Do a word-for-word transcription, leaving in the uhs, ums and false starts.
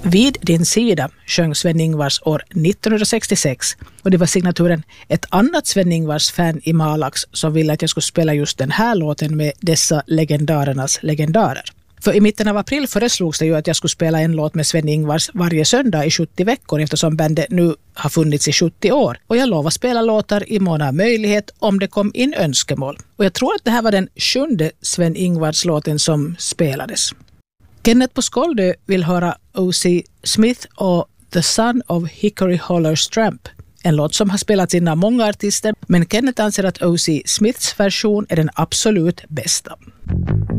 Vid din sida sjöng Sven-Ingvars år nittonhundrasextiosex och det var signaturen ett annat Sven-Ingvars-fan i Malax som ville att jag skulle spela just den här låten med dessa legendarernas legendarer. För i mitten av april föreslogs det ju att jag skulle spela en låt med Sven-Ingvars varje söndag i sjuttio veckor eftersom bandet nu har funnits i sjuttio år. Och jag lovar spela låtar i mån av möjlighet om det kom in önskemål. Och jag tror att det här var den sjunde Sven-Ingvars-låten som spelades. Kenneth på Skåldö vill höra O C Smith och The Son of Hickory Holler's Tramp. En låt som har spelats in av många artister, men Kenneth anser att O C Smiths version är den absolut bästa.